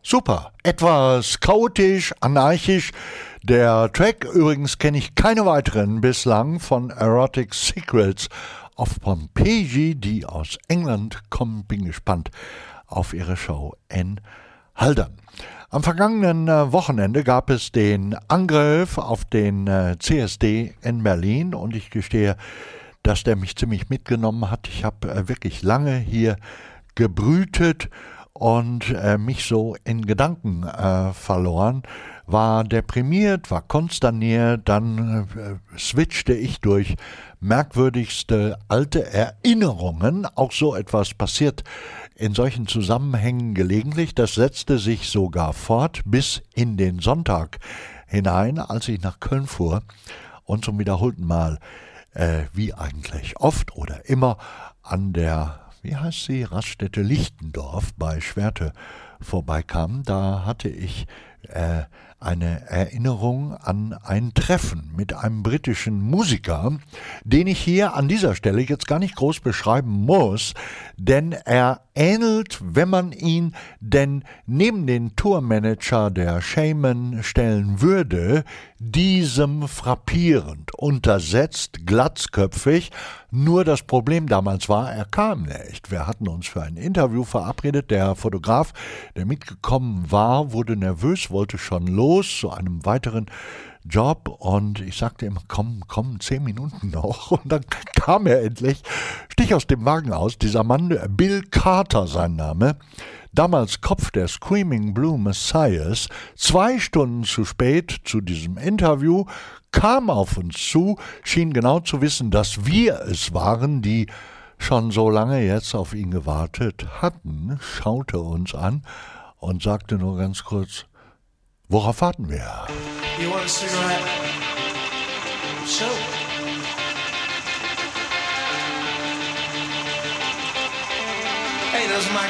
Super, etwas chaotisch, anarchisch. Der Track, übrigens kenne ich keine weiteren bislang, von Erotic Secrets of Pompeii, die aus England kommen. Bin gespannt auf ihre Show in Haldern. Am vergangenen Wochenende gab es den Angriff auf den CSD in Berlin und ich gestehe, dass der mich ziemlich mitgenommen hat. Ich habe wirklich lange hier gebrütet und mich so in Gedanken verloren, war deprimiert, war konsterniert, dann switchte ich durch merkwürdigste alte Erinnerungen. Auch so etwas passiert in solchen Zusammenhängen gelegentlich. Das setzte sich sogar fort bis in den Sonntag hinein, als ich nach Köln fuhr und zum wiederholten Mal, wie eigentlich oft oder immer, an der, wie heißt sie, Raststätte Lichtendorf bei Schwerte vorbeikam. Da hatte ich eine Erinnerung an ein Treffen mit einem britischen Musiker, den ich hier an dieser Stelle jetzt gar nicht groß beschreiben muss, denn er ähnelt, wenn man ihn denn neben den Tourmanager der Shaman stellen würde, diesem frappierend, untersetzt, glatzköpfig. Nur das Problem damals war, er kam nicht. Wir hatten uns für ein Interview verabredet. Der Fotograf, der mitgekommen war, wurde nervös, wollte schon los zu einem weiteren Job und ich sagte ihm, komm, 10 Minuten noch. Und dann kam er endlich, stich aus dem Wagen aus, dieser Mann, Bill Carter sein Name, damals Kopf der Screaming Blue Messiahs, 2 Stunden zu spät zu diesem Interview, kam auf uns zu, schien genau zu wissen, dass wir es waren, die schon so lange jetzt auf ihn gewartet hatten, schaute uns an und sagte nur ganz kurz, worauf warten wir? You want a cigarette? Sure. Hey, those are my